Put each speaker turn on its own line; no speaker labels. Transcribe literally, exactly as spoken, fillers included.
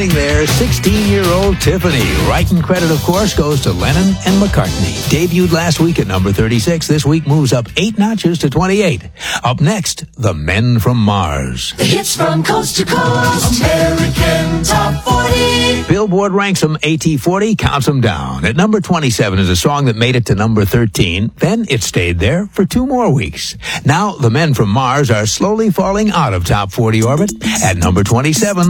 standing there, sixteen-year-old Tiffany. Writing credit, of course, goes to Lennon and McCartney. Debuted last week at number thirty-six. This week moves up eight notches to twenty-eight. Up next, The Men from Mars.
The hits from coast to coast. American Top forty.
Billboard ranks them A T forty, counts them down. At number twenty-seven is a song that made it to number thirteen. Then it stayed there for two more weeks. Now, The Men from Mars are slowly falling out of Top forty orbit. At number twenty-seven,